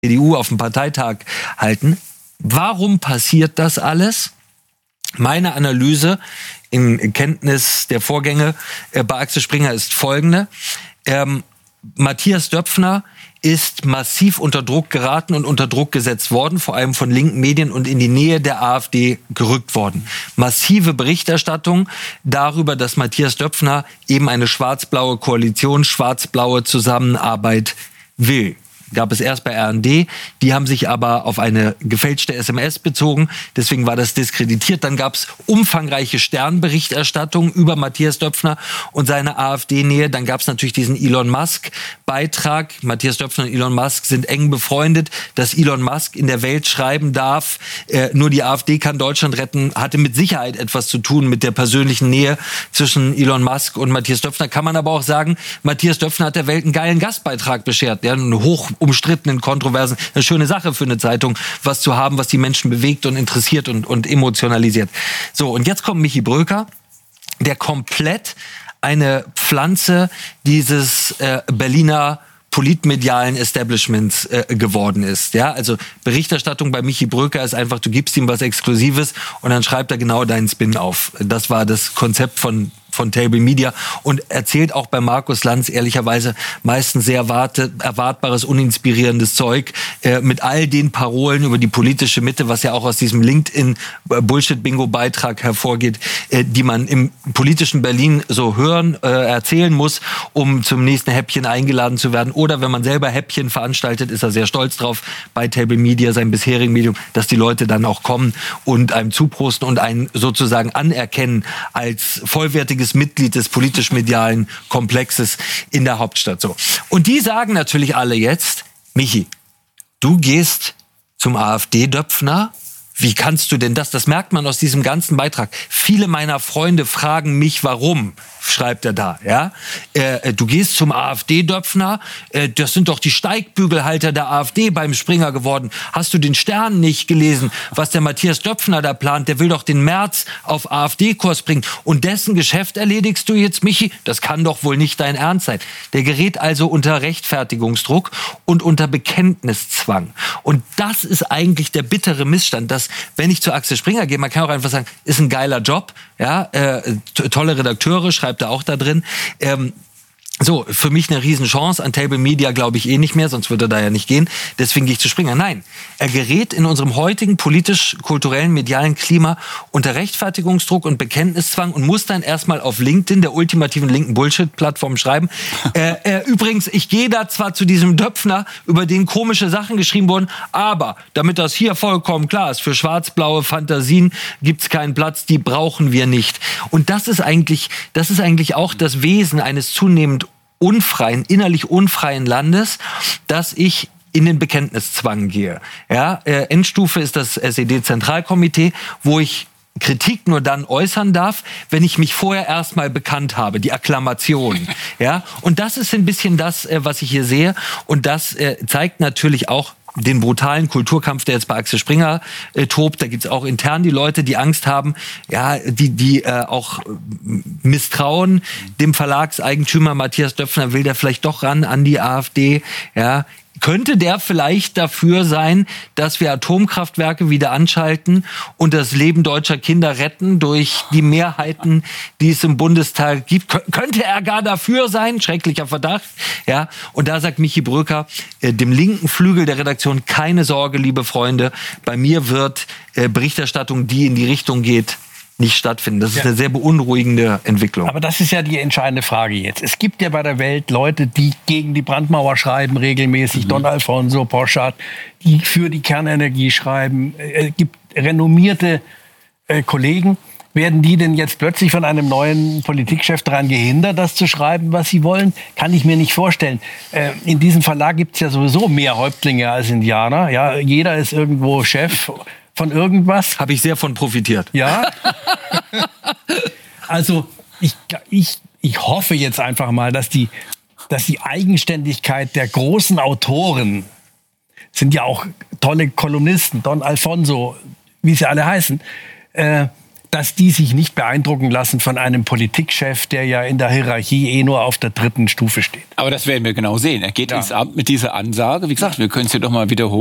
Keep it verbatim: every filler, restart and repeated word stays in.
C D U auf dem Parteitag halten. Warum passiert das alles? Meine Analyse in Kenntnis der Vorgänge äh, bei Axel Springer ist folgende. Ähm, Matthias Döpfner ist massiv unter Druck geraten und unter Druck gesetzt worden, vor allem von linken Medien und in die Nähe der AfD gerückt worden. Massive Berichterstattung darüber, dass Matthias Döpfner eben eine schwarz-blaue Koalition, schwarz-blaue Zusammenarbeit will. Gab es erst bei R N D, die haben sich aber auf eine gefälschte S M S bezogen, deswegen war das diskreditiert. Dann gab es umfangreiche Sternberichterstattung über Matthias Döpfner und seine AfD-Nähe. Dann gab es natürlich diesen Elon Musk-Beitrag. Matthias Döpfner und Elon Musk sind eng befreundet, dass Elon Musk in der Welt schreiben darf, äh, nur die AfD kann Deutschland retten, hatte mit Sicherheit etwas zu tun mit der persönlichen Nähe zwischen Elon Musk und Matthias Döpfner. Kann man aber auch sagen, Matthias Döpfner hat der Welt einen geilen Gastbeitrag beschert, ja, einen hoch umstrittenen, kontroversen, eine schöne Sache für eine Zeitung, was zu haben, was die Menschen bewegt und interessiert und, und emotionalisiert. So, und jetzt kommt Michi Bröker, der komplett eine Pflanze dieses äh, Berliner politmedialen Establishments äh, geworden ist. Ja, also Berichterstattung bei Michi Bröker ist einfach, du gibst ihm was Exklusives und dann schreibt er genau deinen Spin auf. Das war das Konzept von von Table Media und erzählt auch bei Markus Lanz ehrlicherweise meistens sehr erwarte, erwartbares, uninspirierendes Zeug äh, mit all den Parolen über die politische Mitte, was ja auch aus diesem LinkedIn-Bullshit-Bingo-Beitrag hervorgeht, äh, die man im politischen Berlin so hören, äh, erzählen muss, um zum nächsten Häppchen eingeladen zu werden. Oder wenn man selber Häppchen veranstaltet, ist er sehr stolz drauf, bei Table Media, seinem bisherigen Medium, dass die Leute dann auch kommen und einem zuprosten und einen sozusagen anerkennen als vollwertiges Mitglied des politisch-medialen Komplexes in der Hauptstadt. So. Und die sagen natürlich alle jetzt, Michi, du gehst zum AfD-Döpfner. Wie kannst du denn das? Das merkt man aus diesem ganzen Beitrag. Viele meiner Freunde fragen mich, warum, schreibt er da. Ja, äh, du gehst zum AfD-Döpfner, äh, das sind doch die Steigbügelhalter der AfD beim Springer geworden. Hast du den Stern nicht gelesen, was der Matthias Döpfner da plant? Der will doch den Merz auf AfD-Kurs bringen. Und dessen Geschäft erledigst du jetzt, Michi? Das kann doch wohl nicht dein Ernst sein. Der gerät also unter Rechtfertigungsdruck und unter Bekenntniszwang. Und das ist eigentlich der bittere Missstand, dass wenn ich zu Axel Springer gehe, man kann auch einfach sagen, ist ein geiler Job, ja, äh, tolle Redakteure, schreibt er auch da drin. Ähm, so, für mich eine Riesenchance. An Table Media glaube ich eh nicht mehr, sonst würde er da ja nicht gehen. Deswegen gehe ich zu Springer. Nein, er gerät in unserem heutigen politisch-kulturellen, medialen Klima unter Rechtfertigungsdruck und Bekenntniszwang und muss dann erstmal auf LinkedIn, der ultimativen linken Bullshit-Plattform, schreiben. äh, äh, übrigens, ich gehe da zwar zu diesem Döpfner, über den komische Sachen geschrieben wurden, aber damit das hier vollkommen klar ist, für schwarz-blaue Fantasien gibt's keinen Platz, die brauchen wir nicht. Und das ist eigentlich, das ist eigentlich auch das Wesen eines zunehmend unfreien, innerlich unfreien Landes, dass ich in den Bekenntniszwang gehe. Ja, äh, Endstufe ist das S E D-Zentralkomitee, wo ich Kritik nur dann äußern darf, wenn ich mich vorher erstmal bekannt habe, die Akklamation. Ja, und das ist ein bisschen das, äh, was ich hier sehe. Und das äh, zeigt natürlich auch den brutalen Kulturkampf, der jetzt bei Axel Springer äh, tobt. Da gibt's auch intern die Leute, die Angst haben, ja, die die äh, auch äh, misstrauen dem Verlagseigentümer Matthias Döpfner, will der vielleicht doch ran an die AfD, ja. Könnte der vielleicht dafür sein, dass wir Atomkraftwerke wieder anschalten und das Leben deutscher Kinder retten durch die Mehrheiten, die es im Bundestag gibt? Kön- könnte er gar dafür sein? Schrecklicher Verdacht. Ja, und da sagt Michi Bröker, äh, dem linken Flügel der Redaktion, keine Sorge, liebe Freunde, bei mir wird äh, Berichterstattung, die in die Richtung geht, nicht stattfinden. Das ist ja eine sehr beunruhigende Entwicklung. Aber das ist ja die entscheidende Frage jetzt. Es gibt ja bei der Welt Leute, die gegen die Brandmauer schreiben, regelmäßig, mhm. Don Alfonso, Porchat, die für die Kernenergie schreiben. Es gibt renommierte äh, Kollegen. Werden die denn jetzt plötzlich von einem neuen Politikchef daran gehindert, das zu schreiben, was sie wollen? Kann ich mir nicht vorstellen. Äh, in diesem Verlag gibt es ja sowieso mehr Häuptlinge als Indianer. Ja, jeder ist irgendwo Chef von irgendwas. Habe ich sehr von profitiert. Ja. Also ich, ich, ich hoffe jetzt einfach mal, dass die, dass die Eigenständigkeit der großen Autoren, sind ja auch tolle Kolumnisten, Don Alfonso, wie sie alle heißen, äh, dass die sich nicht beeindrucken lassen von einem Politikchef, der ja in der Hierarchie eh nur auf der dritten Stufe steht. Aber das werden wir genau sehen. Er geht ja. ins Amt mit dieser Ansage. Wie gesagt, wir können es ja doch mal wiederholen.